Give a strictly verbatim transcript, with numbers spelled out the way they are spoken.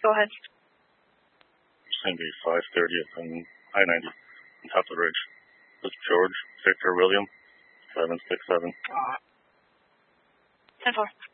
Go ahead. It's going to be five thirtieth and I ninety on top of the ridge. This is George, Victor, William, seven six seven. ten four.